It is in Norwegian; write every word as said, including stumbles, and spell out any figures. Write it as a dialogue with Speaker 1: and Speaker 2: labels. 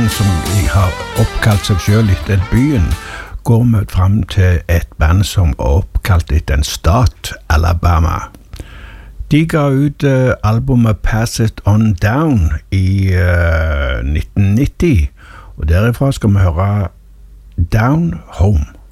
Speaker 1: band som jeg har oppkalt seg selv etter byen, går vi frem til et band som er oppkalt etter en stat, Alabama. De ga ut uh, albumet Pass It On Down i uh, nitten nitti, og derifra skal vi høre Down Home.